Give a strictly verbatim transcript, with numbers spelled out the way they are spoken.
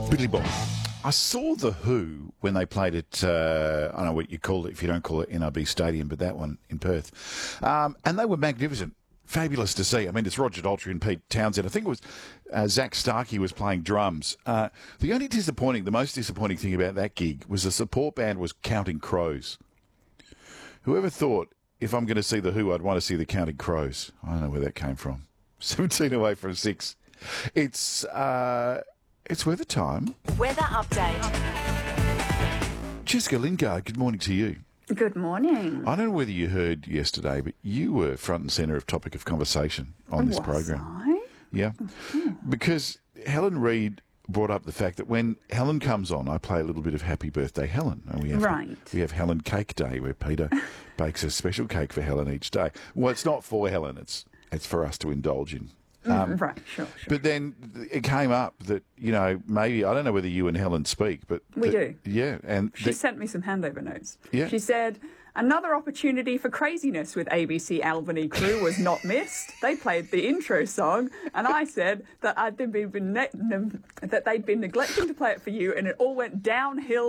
Billy Bob. I saw The Who when they played at, uh, I don't know what you call it if you don't call it N R B Stadium, but that one in Perth. Um, and they were magnificent. Fabulous to see. I mean, it's Roger Daltrey and Pete Townsend. I think it was uh, Zach Starkey was playing drums. Uh, the only disappointing, the most disappointing thing about that gig was the support band was Counting Crows. Whoever thought, if I'm going to see The Who, I'd want to see the Counting Crows? I don't know where that came from. seventeen away from six. It's... Uh, It's weather time. Weather update. Jessica Lingard, good morning to you. Good morning. I don't know whether you heard yesterday, but you were front and centre of topic of conversation on this Was program. I? Yeah. Mm-hmm. Because Helen Reid brought up the fact that when Helen comes on, I play a little bit of Happy Birthday Helen. And we have, Right. we have Helen Cake Day, where Peter bakes a special cake for Helen each day. Well, it's not for Helen, it's it's for us to indulge in. Um, right, sure, sure. But then it came up that, you know, maybe, I don't know whether you and Helen speak, but... We that, do. Yeah. And She that- sent me some handover notes. Yeah. She said, another opportunity for craziness with A B C Albany Crew was not missed. They played the intro song, and I said that I'd been, been ne- ne- that they'd been neglecting to play it for you, and it all went downhill